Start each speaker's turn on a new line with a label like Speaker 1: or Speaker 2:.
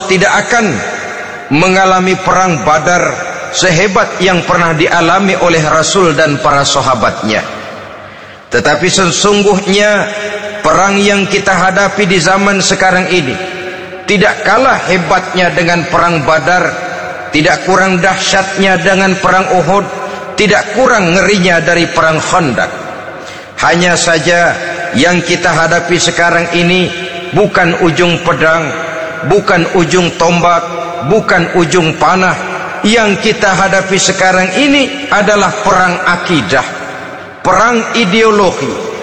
Speaker 1: tidak akan mengalami perang Badar sehebat yang pernah dialami oleh Rasul dan para sahabatnya. Tetapi sesungguhnya perang yang kita hadapi di zaman sekarang ini tidak kalah hebatnya dengan perang Badar, tidak kurang dahsyatnya dengan perang Uhud, tidak kurang ngerinya dari perang Khandaq. Hanya saja yang kita hadapi sekarang ini bukan ujung pedang, bukan ujung tombak, bukan ujung panah. Yang kita hadapi sekarang ini adalah perang akidah, perang ideologi,